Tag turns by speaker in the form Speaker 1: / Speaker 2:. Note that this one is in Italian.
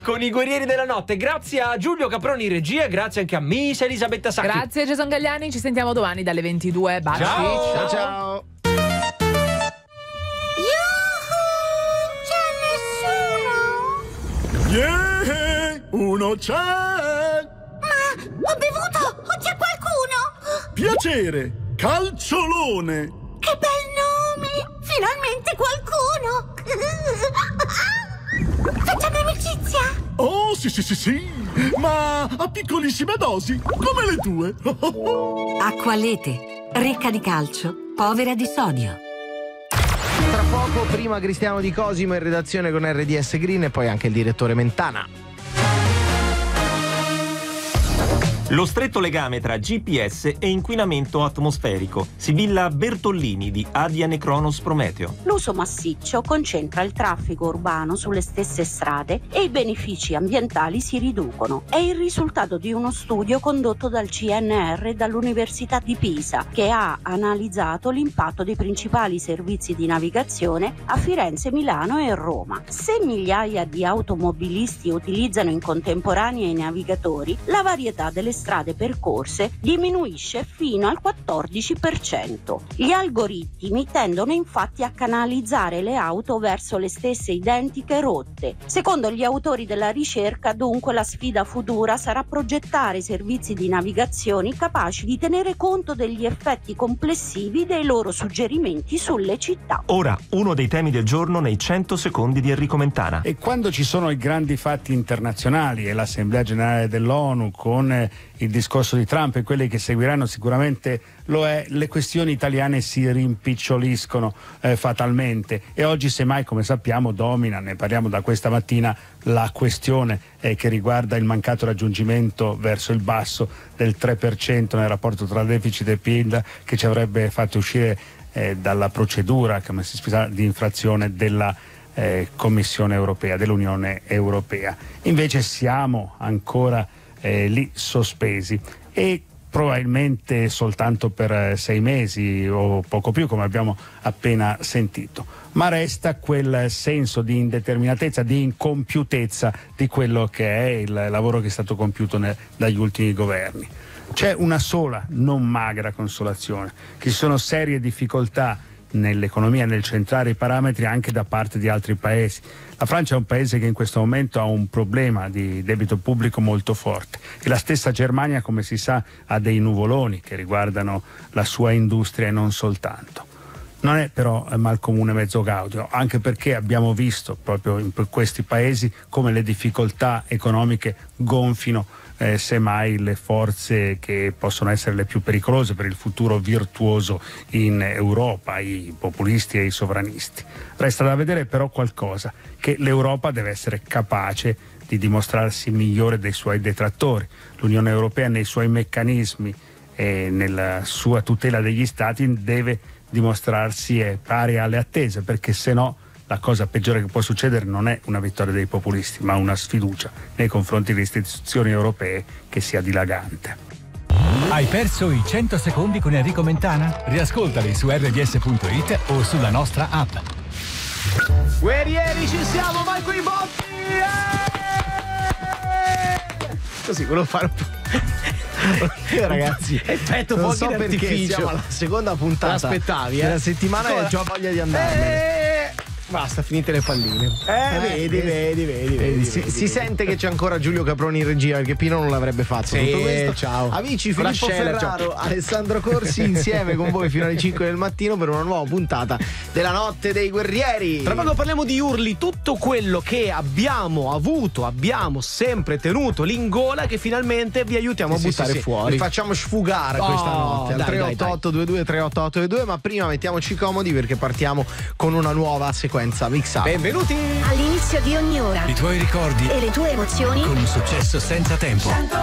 Speaker 1: Con i Guerrieri della Notte, grazie a Giulio Caproni in regia, grazie anche a Miss Elisabetta Sacchi.
Speaker 2: Grazie Jason Gagliani, ci sentiamo domani dalle 22. Baci.
Speaker 1: Ciao.
Speaker 3: Ciao.
Speaker 4: Yeah, uno c'è!
Speaker 5: Ma ho bevuto! O c'è qualcuno?
Speaker 4: Piacere, Calciolone!
Speaker 5: Che bel nome! Finalmente qualcuno! Facciamo amicizia!
Speaker 4: Oh, sì, ma a piccolissime dosi, come le tue.
Speaker 6: Acqualete, ricca di calcio, povera di sodio.
Speaker 3: Tra poco, prima Cristiano Di Cosimo in redazione con RDS Green e poi anche il direttore Mentana.
Speaker 7: Lo stretto legame tra GPS e inquinamento atmosferico. Sibilla Bertollini di Adiane Cronos Prometeo.
Speaker 8: L'uso massiccio concentra il traffico urbano sulle stesse strade e i benefici ambientali si riducono. È il risultato di uno studio condotto dal CNR e dall'Università di Pisa, che ha analizzato l'impatto dei principali servizi di navigazione a Firenze, Milano e Roma. Se migliaia di automobilisti utilizzano in contemporanea i navigatori, la varietà delle strade percorse diminuisce fino al 14%. Gli algoritmi tendono infatti a canalizzare le auto verso le stesse identiche rotte. Secondo gli autori della ricerca, dunque, la sfida futura sarà progettare servizi di navigazione capaci di tenere conto degli effetti complessivi dei loro suggerimenti sulle città.
Speaker 7: Ora, uno dei temi del giorno nei 100 secondi di Enrico Mentana.
Speaker 9: E quando ci sono i grandi fatti internazionali e l'Assemblea Generale dell'ONU con il discorso di Trump e quelli che seguiranno sicuramente lo è, le questioni italiane si rimpiccioliscono fatalmente e oggi semmai, come sappiamo, domina, ne parliamo da questa mattina, la questione che riguarda il mancato raggiungimento verso il basso del 3% nel rapporto tra deficit e PIL, che ci avrebbe fatto uscire dalla procedura, come si spiega, di infrazione della Commissione europea, dell'Unione Europea. Invece siamo ancora lì sospesi e probabilmente soltanto per 6 mesi o poco più, come abbiamo appena sentito, ma resta quel senso di indeterminatezza, di incompiutezza di quello che è il lavoro che è stato compiuto dagli ultimi governi. C'è una sola non magra consolazione, che ci sono serie difficoltà nell'economia, nel centrare i parametri anche da parte di altri paesi. La Francia è un paese che in questo momento ha un problema di debito pubblico molto forte e la stessa Germania, come si sa, ha dei nuvoloni che riguardano la sua industria e non soltanto. Non è però mal comune mezzo gaudio, anche perché abbiamo visto proprio in questi paesi come le difficoltà economiche gonfino semmai le forze che possono essere le più pericolose per il futuro virtuoso in Europa, i populisti e i sovranisti. Resta da vedere però qualcosa, che l'Europa deve essere capace di dimostrarsi migliore dei suoi detrattori. L'Unione Europea nei suoi meccanismi e nella sua tutela degli Stati deve dimostrarsi pari alle attese, perché se no la cosa peggiore che può succedere non è una vittoria dei populisti, ma una sfiducia nei confronti delle istituzioni europee che sia dilagante.
Speaker 10: Hai perso i 100 secondi con Enrico Mentana? Riascoltali su rds.it o sulla nostra app.
Speaker 3: Guerrieri, ci siamo, vai coi botti! Così, volevo fare un po'. Ragazzi,
Speaker 1: effetto
Speaker 3: non
Speaker 1: fuochi
Speaker 3: so perché
Speaker 1: d'artificio.
Speaker 3: siamo alla seconda puntata.
Speaker 1: L'aspettavi,
Speaker 3: della settimana e ho già voglia di andarmene. Basta, finite le palline. Vedi. Si sente che c'è ancora Giulio Caproni in regia, perché Pino non l'avrebbe fatto.
Speaker 1: Sì,
Speaker 3: tutto questo.
Speaker 1: ciao.
Speaker 3: Amici, Filippo Ferraro, Alessandro Corsi insieme con voi fino alle 5 del mattino per una nuova puntata della Notte dei Guerrieri.
Speaker 1: Tra poco parliamo di urli, tutto quello che abbiamo avuto, abbiamo sempre tenuto lì in gola, che finalmente vi aiutiamo a buttare fuori.
Speaker 3: Li facciamo sfugare questa notte al 388-223822, ma prima mettiamoci comodi perché partiamo con una nuova sequenza mixata.
Speaker 1: Benvenuti!
Speaker 5: All'inizio di ogni ora
Speaker 10: I tuoi ricordi
Speaker 5: e le tue emozioni
Speaker 10: con un successo senza tempo.